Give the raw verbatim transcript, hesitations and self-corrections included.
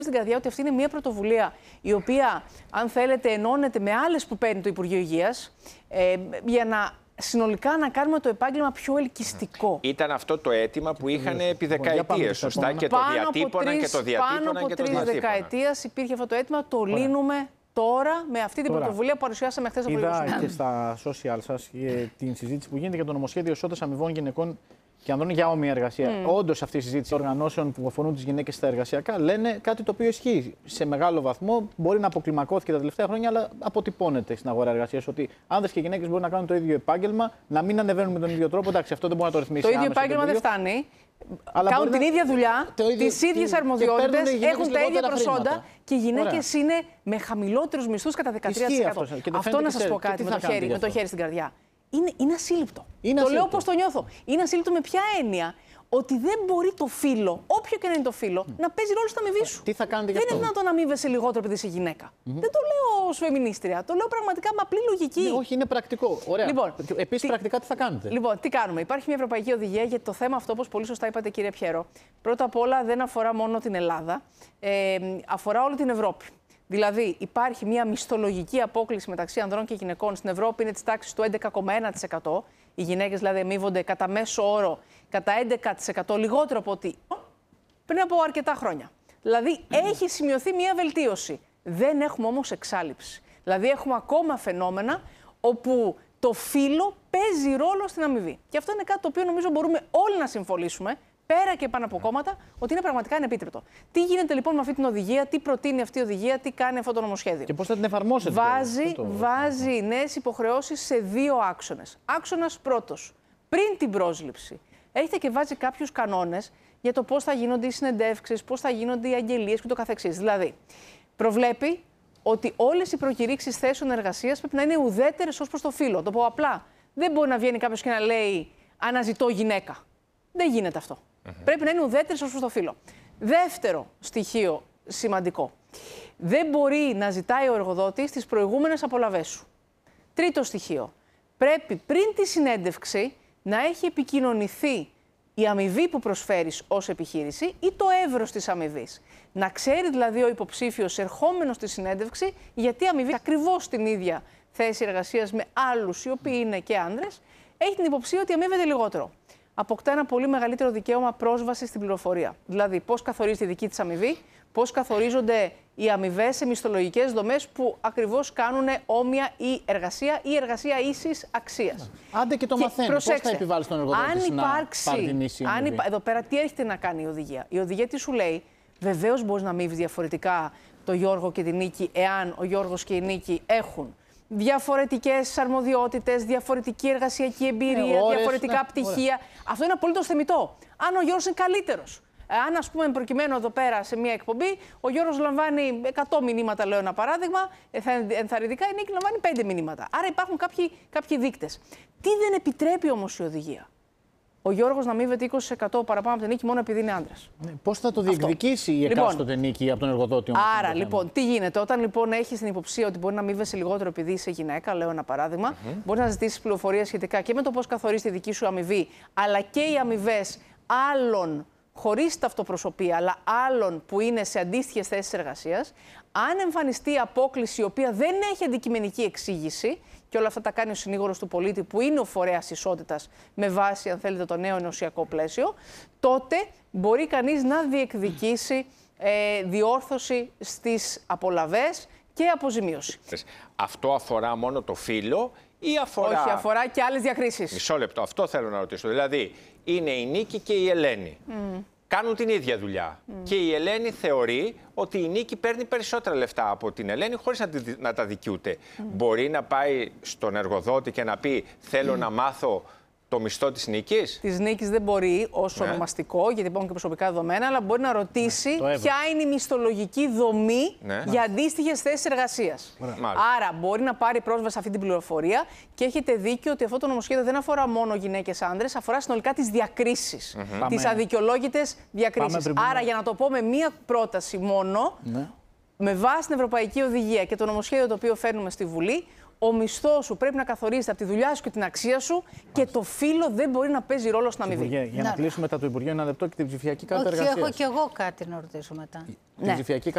στην καρδιά ότι αυτή είναι μια πρωτοβουλία η οποία, αν θέλετε, ενώνεται με άλλες που παίρνει το Υπουργείο Υγείας ε, για να συνολικά να κάνουμε το επάγγελμα πιο ελκυστικό. Ήταν αυτό το αίτημα που είχαν επί δεκαετίες, σωστά, και το διατύπωναν και το διατύπωναν πάνω από και το τρεις δεκαετίες υπήρχε αυτό το αίτημα, το Ωραία. λύνουμε τώρα με αυτή την Τώρα. πρωτοβουλία που παρουσιάσαμε χθες από Είδα και στα social σας την συζήτηση που γίνεται για το νομοσχέδιο ισότητας αμοιβών γυναικών και ανδρών για όμοια εργασία. Mm. Όντως, αυτή η συζήτηση οργανώσεων που αφορούν τις γυναίκες στα εργασιακά λένε κάτι το οποίο ισχύει. Σε μεγάλο βαθμό μπορεί να αποκλιμακώθηκε τα τελευταία χρόνια, αλλά αποτυπώνεται στην αγορά εργασίας ότι άνδρες και γυναίκες μπορούν να κάνουν το ίδιο επάγγελμα, να μην ανεβαίνουν με τον ίδιο τρόπο. Εντάξει, αυτό δεν μπορεί να το ρυθμίσει. Το ίδιο επάγγελμα δεν φτάνει. Αλλά κάνουν την ίδια δουλειά, τις ίδιες αρμοδιότητες, έχουν τα ίδια προσόντα και οι γυναίκες είναι με χαμηλότερους μισθούς κατά δεκατρία τοις εκατό. Αυτό, αυτό να σας πω κάτι με το, χέρι, με το χέρι στην καρδιά. Είναι, είναι ασύλληπτο. Είναι το ασύλληπτο. Λέω πώς το νιώθω. Είναι ασύλληπτο με ποια έννοια? Ότι δεν μπορεί το φύλο, όποιο και να είναι το φύλο, mm. να παίζει ρόλο στην αμοιβή σου. Τι θα κάνετε γι' αυτό? Δεν είναι δυνατόν να αμείβεσαι λιγότερο επειδή είσαι γυναίκα. Mm-hmm. Δεν το λέω ως φεμινίστρια. Το λέω πραγματικά με απλή λογική. Ναι, όχι, είναι πρακτικό. Ωραία. Λοιπόν, επίσης, τι... πρακτικά τι θα κάνετε? Λοιπόν, τι κάνουμε? Υπάρχει μια ευρωπαϊκή οδηγία για το θέμα αυτό, όπως πολύ σωστά είπατε, κύριε Πιέρο. Πρώτα απ' όλα, δεν αφορά μόνο την Ελλάδα, ε, αφορά όλη την Ευρώπη. Δηλαδή, υπάρχει μια μισθολογική απόκλιση μεταξύ ανδρών και γυναικών. Στην Ευρώπη είναι της τάξης του έντεκα κόμμα ένα τοις εκατό. Οι γυναίκες δηλαδή αμείβονται κατά μέσο όρο κατά έντεκα τοις εκατό λιγότερο από ό,τι πριν από αρκετά χρόνια. Δηλαδή, mm. έχει σημειωθεί μια βελτίωση. Δεν έχουμε όμως εξάλειψη. Δηλαδή, έχουμε ακόμα φαινόμενα όπου το φύλο παίζει ρόλο στην αμοιβή. Και αυτό είναι κάτι το οποίο νομίζω μπορούμε όλοι να συμφωνήσουμε, πέρα και πάνω από κόμματα, ότι είναι πραγματικά ανεπίτρεπτο. Τι γίνεται λοιπόν με αυτή την οδηγία, τι προτείνει αυτή η οδηγία, τι κάνει αυτό το νομοσχέδιο? Και πώς θα την εφαρμόσετε? Βάζει, το... βάζει νέες υποχρεώσεις σε δύο άξονες. Άξονας πρώτος, πριν την πρόσληψη, έχετε και βάζει κάποιους κανόνες για το πώς θα γίνονται οι συνεντεύξεις, πώς θα γίνονται οι αγγελίες κ.ο.κ. Δηλαδή, προβλέπει ότι όλες οι προκηρύξεις θέσεων εργασίας πρέπει να είναι ουδέτερες ως προς το φύλο. Το πω απλά. Δεν μπορεί να βγαίνει κάποιος και να λέει αναζητώ γυναίκα. Δεν γίνεται αυτό. Mm-hmm. Πρέπει να είναι ουδέτερες ως προς το φύλο. Δεύτερο στοιχείο σημαντικό. Δεν μπορεί να ζητάει ο εργοδότης τις προηγούμενες απολαβές σου. Τρίτο στοιχείο. Πρέπει πριν τη συνέντευξη να έχει επικοινωνηθεί η αμοιβή που προσφέρεις ως επιχείρηση ή το εύρος της αμοιβής. Να ξέρει δηλαδή ο υποψήφιος ερχόμενος στη συνέντευξη γιατί αμοιβή ακριβώς την ίδια θέση εργασίας με άλλους οι οποίοι είναι και άνδρες, έχει την υποψία ότι αμείβεται λιγότερο. Αποκτά ένα πολύ μεγαλύτερο δικαίωμα πρόσβαση στην πληροφορία. Δηλαδή, πώς καθορίζεται η δική της αμοιβή, πώς καθορίζονται οι αμοιβές σε μισθολογικές δομές που ακριβώς κάνουν όμοια η εργασία ή εργασία ίσης αξίας. Άντε και το και μαθαίνει. Πώς θα επιβάλλει τον εργοδότη αν υπάρξει, να πάρει την ίση αμοιβή? Αν υπά... Εδώ πέρα τι έρχεται να κάνει η οδηγία? Η οδηγία τι σου λέει? Βεβαίως μπορείς να αμείβεις διαφορετικά το Γιώργο και την Νίκη, εάν ο Γιώργος και η Νίκη έχουν διαφορετικές αρμοδιότητες, διαφορετική εργασιακή εμπειρία, ε, ώρες, διαφορετικά ναι, πτυχία. Ωραία. Αυτό είναι απολύτως θεμιτό. Αν ο Γιώργος είναι καλύτερος. Αν, ας πούμε, προκειμένου εδώ πέρα σε μια εκπομπή, ο Γιώργος λαμβάνει εκατό μηνύματα, λέω ένα παράδειγμα, ενθαρρυντικά η Νίκη λαμβάνει πέντε μηνύματα. Άρα υπάρχουν κάποιοι, κάποιοι δείκτες. Τι δεν επιτρέπει όμως η οδηγία? Ο Γιώργος να αμείβεται είκοσι τοις εκατό παραπάνω από την Νίκη μόνο επειδή είναι άντρας. Ναι, πώς θα το διεκδικήσει η εκάστοτε λοιπόν, Νίκη από τον εργοδότη? Άρα, λοιπόν, τι γίνεται? Όταν λοιπόν έχεις την υποψία ότι μπορεί να αμείβεσαι λιγότερο επειδή είσαι γυναίκα, λέω ένα παράδειγμα, mm-hmm. μπορείς να ζητήσεις πληροφορία σχετικά και με το πώς καθορίζεται η δική σου αμοιβή, αλλά και οι αμοιβές άλλων χωρίς ταυτοπροσωπία, αλλά άλλων που είναι σε αντίστοιχες θέσεις εργασίας. Αν εμφανιστεί απόκλιση η οποία δεν έχει αντικειμενική εξήγηση, και όλα αυτά τα κάνει ο συνήγορος του πολίτη, που είναι ο φορέας ισότητας με βάση, αν θέλετε, το νέο ενωσιακό πλαίσιο, τότε μπορεί κανείς να διεκδικήσει ε, διόρθωση στις απολαβές και αποζημίωση. Αυτό αφορά μόνο το φύλο ή αφορά... Όχι, αφορά και άλλες διακρίσεις. Μισό λεπτό, αυτό θέλω να ρωτήσω. Δηλαδή, είναι η Νίκη και η Ελένη. Mm. Κάνουν την ίδια δουλειά. Mm. Και η Ελένη θεωρεί ότι η Νίκη παίρνει περισσότερα λεφτά από την Ελένη χωρίς να, να τα δικαιούται. Mm. Μπορεί να πάει στον εργοδότη και να πει θέλω mm. να μάθω το μισθό της Νίκης. Της Νίκης δεν μπορεί ως ναι. ονομαστικό, γιατί υπάρχουν και προσωπικά δεδομένα, αλλά μπορεί να ρωτήσει ναι, ποια είναι η μισθολογική δομή ναι. για αντίστοιχες θέσεις εργασίας. Ναι. Άρα μπορεί να πάρει πρόσβαση σε αυτή την πληροφορία και έχετε δίκιο ότι αυτό το νομοσχέδιο δεν αφορά μόνο γυναίκες άντρες, αφορά συνολικά τις διακρίσεις, mm-hmm. τις αδικαιολόγητες διακρίσεις. Άρα, για να το πω με μία πρόταση μόνο, ναι. με βάση την Ευρωπαϊκή Οδηγία και το νομοσχέδιο το οποίο φέρνουμε στη Βουλή, ο μισθός σου πρέπει να καθορίζεται από τη δουλειά σου και την αξία σου. Μάλιστα. Και το φύλο δεν μπορεί να παίζει ρόλο στην αμοιβή. Για να, να κλείσουμε μετά το Υπουργείο, ένα λεπτό και την ψηφιακή κάρτα εργασίας. Όχι, έχω κι εγώ κάτι να ρωτήσω μετά. Την ναι. ψηφιακή